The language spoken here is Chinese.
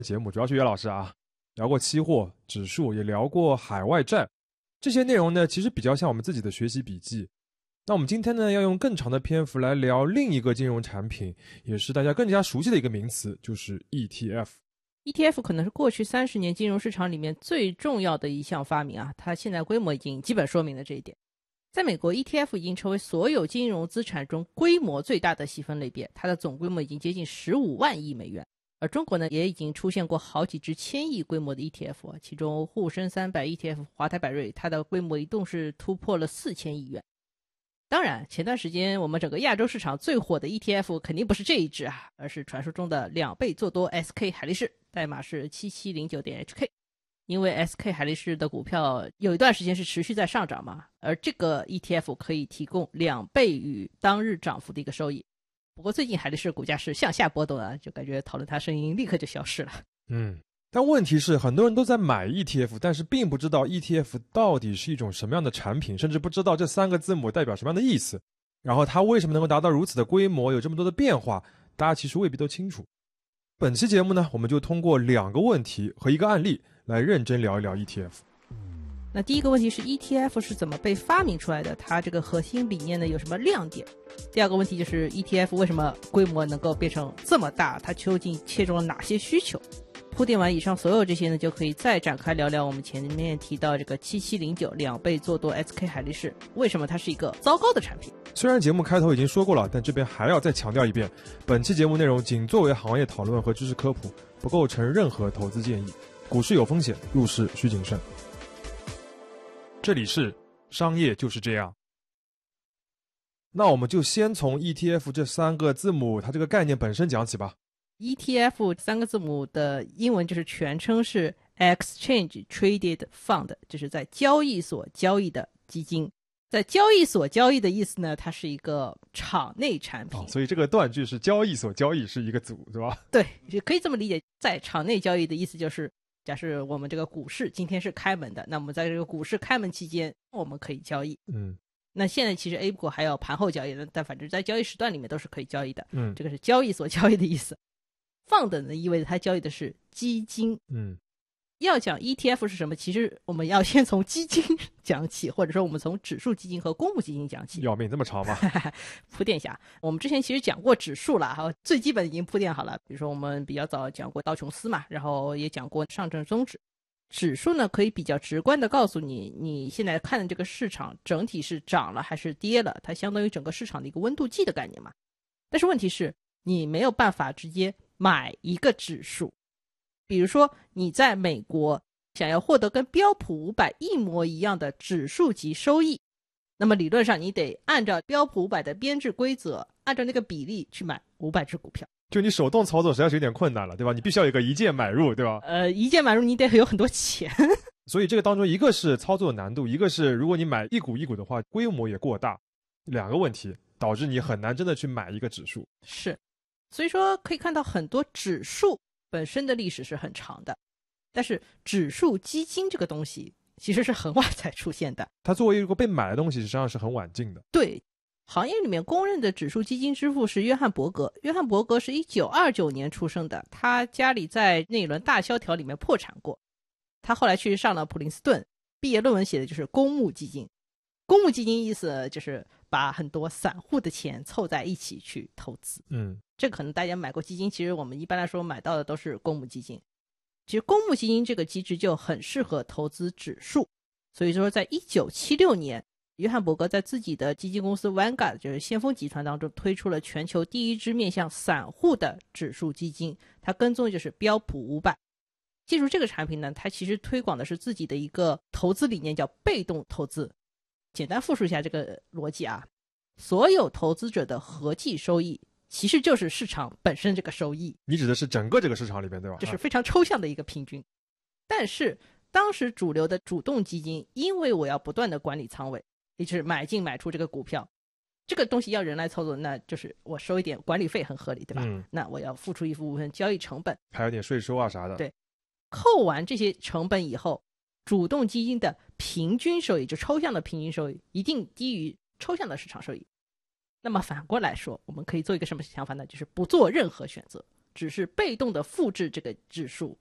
节目主要是岳老师啊，聊过期货、指数，也聊过海外债，这些内容呢，其实比较像我们自己的学习笔记。那我们今天呢，要用更长的篇幅来聊另一个金融产品，也是大家更加熟悉的一个名词，就是 ETF。ETF 可能是过去30年金融市场里面最重要的一项发明啊，它现在规模已经基本说明了这一点。在美国 ETF 已经成为所有金融资产中规模最大的细分类别，它的总规模已经接近15万亿美元。而中国呢，也已经出现过好几只1000亿规模的 ETF， 其中沪深300 ETF 华泰柏瑞，它的规模一度是突破了4000亿元。当然前段时间我们整个亚洲市场最火的 ETF 肯定不是这一只啊，而是传说中的2倍做多 SK 海力士，代码是 7709.HK。 因为 SK 海力士的股票有一段时间是持续在上涨嘛，而这个 ETF 可以提供2倍于当日涨幅的一个收益。不过最近海力士股价是向下波动啊，就感觉讨论它声音立刻就消失了。 但问题是很多人都在买 ETF， 但是并不知道 ETF 到底是一种什么样的产品，甚至不知道这3个字母代表什么样的意思，然后它为什么能够达到如此的规模，有这么多的变化，大家其实未必都清楚。本期节目呢，我们就通过2个问题和1个案例来认真聊一聊 ETF。 那第一个问题是 ETF 是怎么被发明出来的，它这个核心理念呢有什么亮点？第二个问题就是 ETF 为什么规模能够变成这么大，它究竟切中了哪些需求？铺垫完以上所有这些呢，就可以再展开聊聊我们前面提到这个7709 2倍做多 SK 海力士，为什么它是一个糟糕的产品。 虽然节目开头已经说过了，但这边还要再强调一遍，本期节目内容仅作为行业讨论和知识科普，不构成任何投资建议，股市有风险，入市需谨慎。这里是商业就是这样。那我们就先从 ETF 这3个字母它这个概念本身讲起吧。 ETF 3个字母的英文就是全称是 Exchange Traded Fund， 就是在交易所交易的基金。在交易所交易的意思呢，它是一个场内产品。 所以这个断句是交易所交易是一个组，对吧？ 对，可以这么理解。在场内交易的意思就是假设我们这个股市今天是开门的，那么在这个股市开门期间我们可以交易。那现在其实 A 股还有盘后交易的，但反正在交易时段里面都是可以交易的。这个是交易所交易的意思。Fund 呢意味着它交易的是基金。要讲 ETF 是什么，其实我们要先从基金讲起，或者说我们从指数基金和公募基金讲起。 要命这么长吗？ 铺垫一下，我们之前其实讲过指数了，最基本已经铺垫好了。比如说我们比较早讲过道琼斯嘛，然后也讲过上证综指。指数呢可以比较直观的告诉你，你现在看的这个市场整体是涨了还是跌了，它相当于整个市场的一个温度计的概念嘛。但是问题是你没有办法直接买一个指数。比如说你在美国想要获得跟标普500一模一样的指数级收益，那么理论上你得按照标普500的编制规则，按照那个比例去买500只股票。 就你手动操作实在是有点困难了，对吧？你必须要有一个一键买入，对吧？ 一键买入你得有很多钱。 所以这个当中一个是操作难度，一个是如果你买一股一股的话规模也过大，2个问题导致你很难真的去买一个指数。 是，所以说可以看到很多指数本身的历史是很长的，但是指数基金这个东西其实是很晚才出现的。 它作为一个被买的东西实际上是很晚进的。 对，行业里面公认的指数基金之父是约翰伯格。约翰伯格是1929年出生的，他家里在那一轮大萧条里面破产过，他后来去上了普林斯顿，毕业论文写的就是公募基金。公募基金意思就是把很多散户的钱凑在一起去投资。这可能大家买过基金，其实我们一般来说买到的都是公募基金。其实公募基金这个机制就很适合投资指数，所以说在1976年约翰伯格在自己的基金公司 Vanguard 就是先锋集团当中推出了全球第一支面向散户的指数基金，它跟踪的就是标普500。记住这个产品呢，它其实推广的是自己的一个投资理念，叫被动投资。简单复述一下这个逻辑啊，所有投资者的合计收益其实就是市场本身这个收益。 你指的是整个这个市场里边，对吧？ 这是非常抽象的一个平均。但是当时主流的主动基金，因为我要不断的管理仓位，也就是买进买出这个股票，这个东西要人来操作，那就是我收一点管理费很合理，对吧？那我要付出一部分交易成本， 还有点税收啊啥的。 对，扣完这些成本以后，主动基金的平均收益，就抽象的平均收益一定低于抽象的市场收益。那么反过来说，我们可以做一个什么想法呢？就是不做任何选择， 只是被动的复制这个指数。